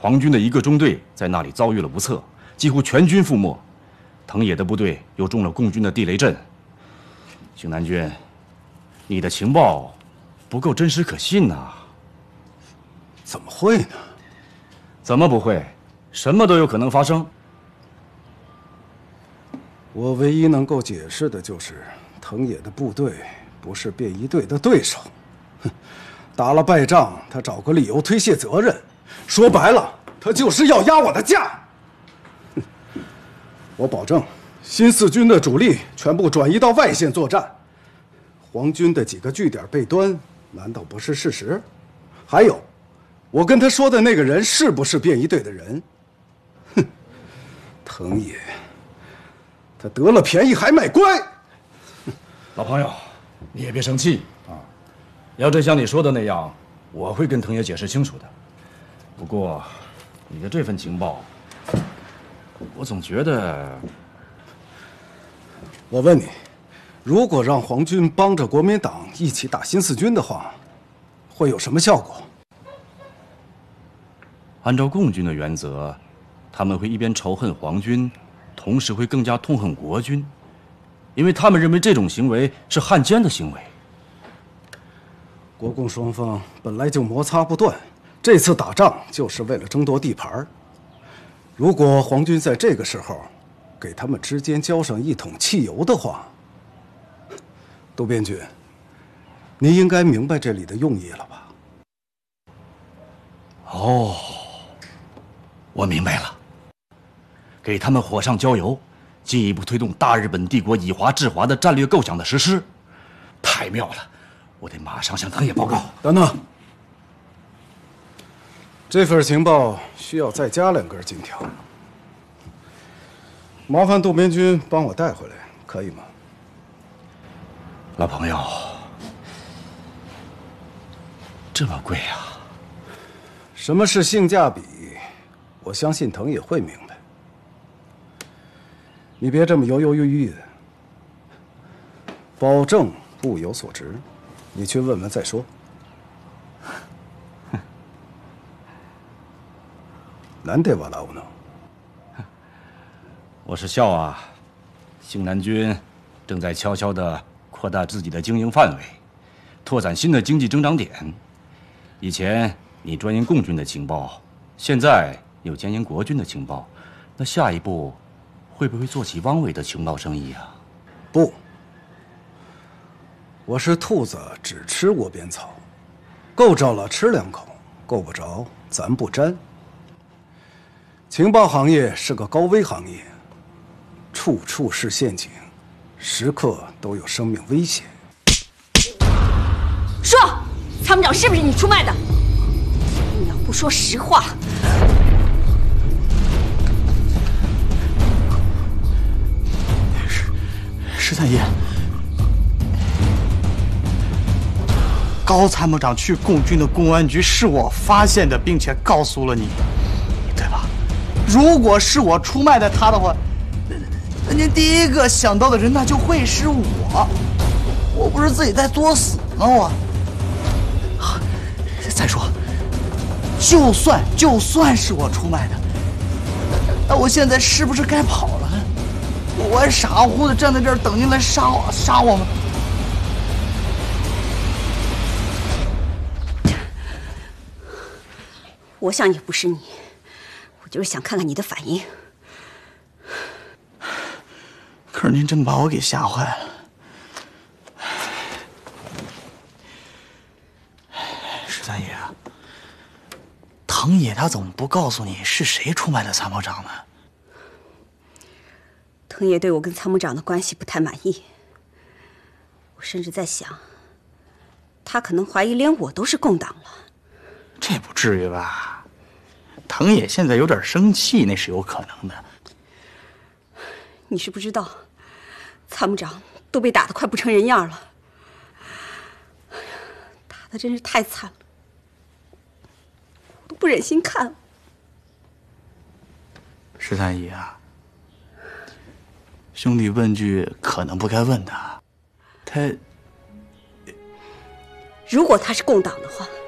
皇军的一个中队在那里遭遇了不测，几乎全军覆没。藤野的部队又中了共军的地雷阵。星南君，你的情报不够真实可信呐！ 怎么会呢？ 怎么不会？什么都有可能发生。 我唯一能够解释的就是，藤野的部队不是便衣队的对手。哼，打了败仗，他找个理由推卸责任。说白了，他就是要压我的价。哼，我保证，新四军的主力全部转移到外线作战。皇军的几个据点被端，难道不是事实？还有，我跟他说的那个人是不是便衣队的人？哼，藤野。他得了便宜还卖乖。 老朋友，你也别生气啊！要真像你说的那样，我会跟藤野解释清楚的。不过，你的这份情报，我总觉得…… 我问你，如果让皇军帮着国民党一起打新四军的话，会有什么效果？ 按照共军的原则，他们会一边仇恨皇军，同时会更加痛恨国军，因为他们认为这种行为是汉奸的行为。 国共双方本来就摩擦不断，这次打仗就是为了争夺地盘。如果皇军在这个时候给他们之间浇上一桶汽油的话，渡边君，你应该明白这里的用意了吧？ 哦，我明白了。给他们火上浇油，进一步推动大日本帝国以华制华的战略构想的实施，太妙了！我得马上向藤野报告。 等等，这份情报需要再加2根金条，麻烦渡边君帮我带回来，可以吗？ 老朋友，这么贵啊！ 什么是性价比？我相信藤野会明白。你别这么犹犹豫豫的，保证物有所值。你去问问再说。なんで笑うの？ 我是笑啊，星南军正在悄悄地扩大自己的经营范围，拓展新的经济增长点。以前你专研共军的情报，现在又兼研国军的情报，那下一步会不会做起汪伪的情报生意啊？ 不，我是兔子，只吃窝边草，够着了吃2口，够不着咱不沾。情报行业是个高危行业，处处是陷阱，时刻都有生命危险。 说，参谋长是不是你出卖的？你要不说实话， 石三爷，高参谋长去共军的公安局是我发现的，并且告诉了你，对吧？如果是我出卖的他的话，那您第一个想到的人那就会是我。我不是自己在作死吗？我。再说，就算是我出卖的，那我现在是不是该跑了呢？我还傻乎乎的站在这儿等您来杀我吗？ 我想也不是你，我就是想看看你的反应。 可是您真把我给吓坏了。十三爷，藤野他怎么不告诉你是谁出卖了参谋长呢？ 藤野对我跟参谋长的关系不太满意，我甚至在想，他可能怀疑连我都是共党了。 这不至于吧？藤野现在有点生气，那是有可能的。 你是不知道，参谋长都被打得快不成人样了，打得真是太惨了，我都不忍心看。 十三姨啊，兄弟问句可能不该问的，他如果他是共党的话，